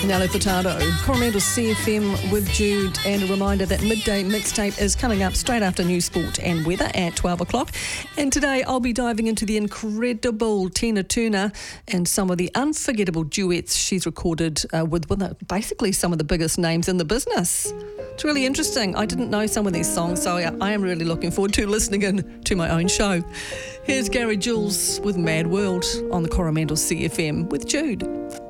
Nelly Furtado, Coromandel CFM with Jude, and a reminder that Midday Mixtape is coming up straight after News Sport and Weather at 12 o'clock. And today I'll be diving into the incredible Tina Turner and some of the unforgettable duets she's recorded with basically some of the biggest names in the business. It's really interesting. I didn't know some of these songs, so I am really looking forward to listening in to my own show. Here's Gary Jules with Mad World on the Coromandel CFM with Jude.